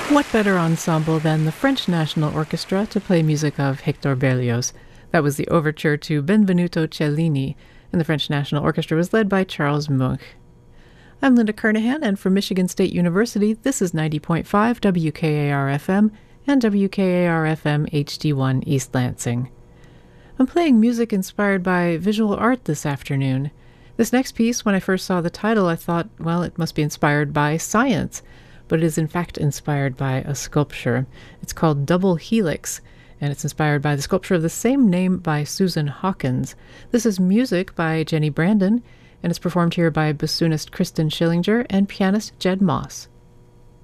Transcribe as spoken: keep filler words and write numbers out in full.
What better ensemble than the French National Orchestra to play music of Hector Berlioz? That was the overture to Benvenuto Cellini, and the French National Orchestra was led by Charles Munch. I'm Linda Kernahan, and from Michigan State University, this is ninety point five W K A R F M and W K A R F M H D one East Lansing. I'm playing music inspired by visual art this afternoon. This next piece, when I first saw the title, I thought, well, it must be inspired by science, but it is in fact inspired by a sculpture. It's called Double Helix, and it's inspired by the sculpture of the same name by Susan Hawkins. This is music by Jenny Brandon, and it's performed here by bassoonist Kristen Schillinger and pianist Jed Moss.